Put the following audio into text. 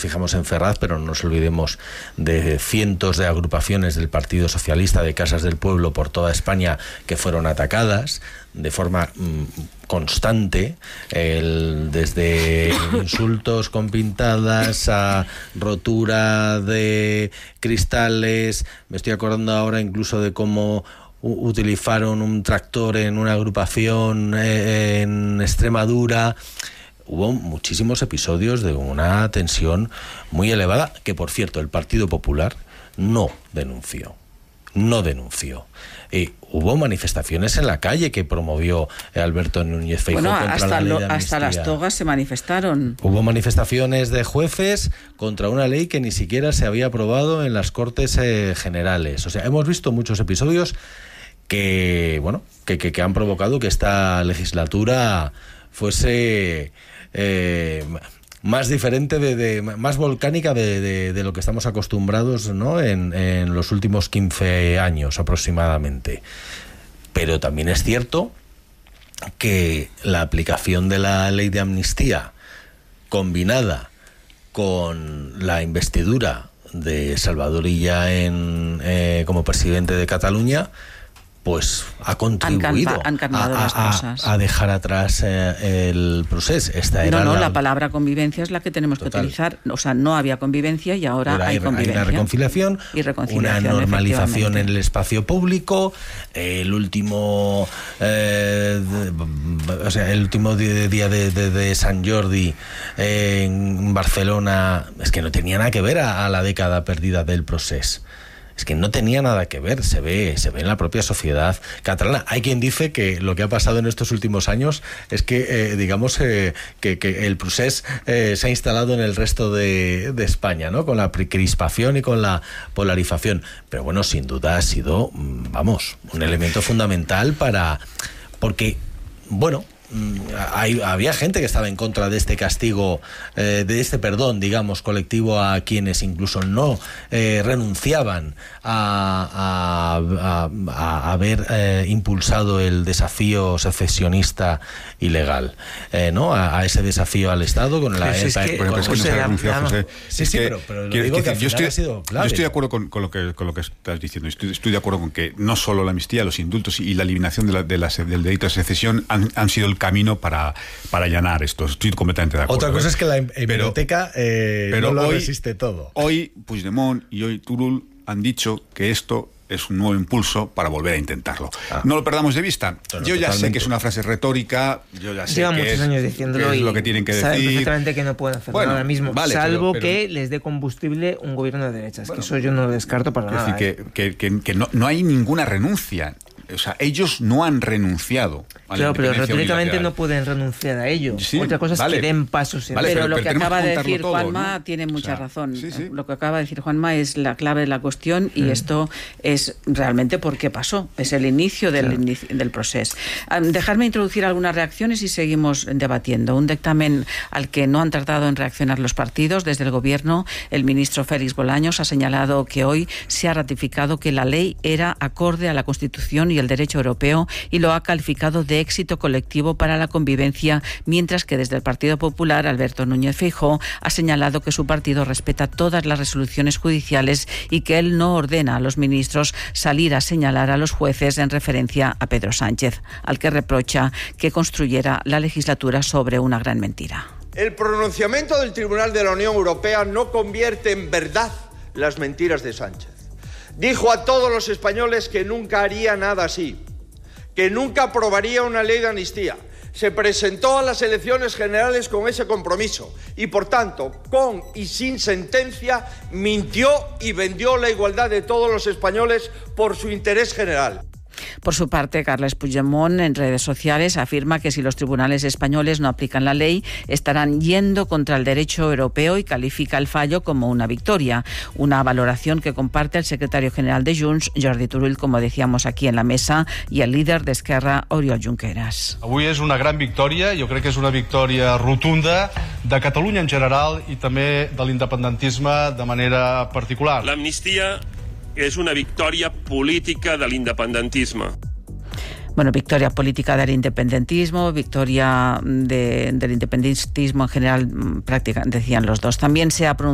fijamos en Ferraz, pero no nos olvidemos de cientos de agrupaciones del Partido Socialista, de casas del pueblo por toda España que fueron atacadas de forma constante, desde insultos con pintadas a rotura de cristales. Me estoy acordando ahora incluso de cómo utilizaron un tractor en una agrupación en Extremadura. Hubo muchísimos episodios de una tensión muy elevada que, por cierto, el Partido Popular no denunció. Hubo manifestaciones en la calle que promovió Alberto Núñez Feijóo contra la ley de amnistía. Hasta las togas se manifestaron. Hubo manifestaciones de jueces contra una ley que ni siquiera se había aprobado en las Cortes Generales. O sea, hemos visto muchos episodios que han provocado que esta legislatura fuese más diferente, más volcánica de lo que estamos acostumbrados, ¿no? en los últimos 15 años aproximadamente. Pero también es cierto que la aplicación de la ley de amnistía, combinada con la investidura de Salvador Illa como presidente de Cataluña, pues ha contribuido a dejar atrás el proceso. La palabra convivencia es la que tenemos que utilizar. O sea, no había convivencia y ahora hay convivencia. Hay una reconciliación, una normalización en el espacio público. El último día de Sant Jordi en Barcelona es que no tenía nada que ver a la década perdida del proceso. Es que no tenía nada que ver, se ve en la propia sociedad catalana. Hay quien dice que lo que ha pasado en estos últimos años es que, que el procés se ha instalado en el resto de España, ¿no? Con la crispación y con la polarización. Pero bueno, sin duda ha sido, un elemento fundamental porque, había gente que estaba en contra de este castigo, de este perdón, colectivo a quienes incluso no renunciaban a haber impulsado el desafío secesionista ilegal, a ese desafío al Estado con la... Yo estoy de acuerdo con lo que estás diciendo. Estoy de acuerdo con que no solo la amnistía, los indultos y la eliminación del delito de secesión han sido el camino para allanar esto. Estoy completamente de acuerdo. Otra cosa es que la hemeroteca no lo resiste todo. Hoy Puigdemont y hoy Turull han dicho que esto es un nuevo impulso para volver a intentarlo. No lo perdamos de vista. Yo ya sé que es una frase retórica, yo ya sé lleva muchos años diciéndolo que es lo que tienen que saben decir. Perfectamente que no pueden hacerlo ahora mismo, salvo que les dé combustible un gobierno de derechas, que eso yo no lo descarto para nada. Es decir, que no hay ninguna renuncia. O sea, ellos no han renunciado a la pero retóricamente unilateral. no pueden renunciar a ello. Sí, otra cosa es que den pasos en pero lo que acaba de decir todo, Juanma tiene mucha razón. Lo que acaba de decir Juanma es la clave de la cuestión y esto es realmente por qué pasó. Es el inicio del proceso. Dejarme introducir algunas reacciones y seguimos debatiendo. Un dictamen al que no han tardado en reaccionar los partidos. Desde el Gobierno, el ministro Félix Bolaños ha señalado que hoy se ha ratificado que la ley era acorde a la Constitución y el derecho europeo y lo ha calificado de éxito colectivo para la convivencia, mientras que desde el Partido Popular, Alberto Núñez Feijóo ha señalado que su partido respeta todas las resoluciones judiciales y que él no ordena a los ministros salir a señalar a los jueces en referencia a Pedro Sánchez, al que reprocha que construyera la legislatura sobre una gran mentira. El pronunciamiento del Tribunal de la Unión Europea no convierte en verdad las mentiras de Sánchez. Dijo a todos los españoles que nunca haría nada así, que nunca aprobaría una ley de amnistía. Se presentó a las elecciones generales con ese compromiso y, por tanto, con y sin sentencia, mintió y vendió la igualdad de todos los españoles por su interés general. Por su parte, Carles Puigdemont en redes sociales afirma que si los tribunales españoles no aplican la ley, estarán yendo contra el derecho europeo y califica el fallo como una victoria. Una valoración que comparte el secretario general de Junts, Jordi Turull, como decíamos aquí en la mesa, y el líder d'Esquerra, Oriol Junqueras. Avui és una gran victòria, jo crec que és una victòria rotunda de Catalunya en general i també de l'independentisme de manera particular. L'amnistia és una victòria política de l'independentisme. Bueno, victoria política del independentismo, victoria del independentismo en general, prácticamente decían los dos. También se ha pronunciado